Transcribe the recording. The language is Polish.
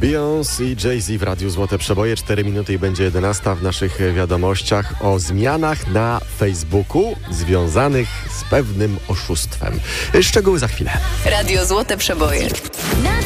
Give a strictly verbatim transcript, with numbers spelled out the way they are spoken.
Beyoncé i Jay-Z w Radiu Złote Przeboje. cztery minuty i będzie jedenasta. W naszych wiadomościach o zmianach na Facebooku związanych z pewnym oszustwem. Szczegóły za chwilę. Radio Złote Przeboje.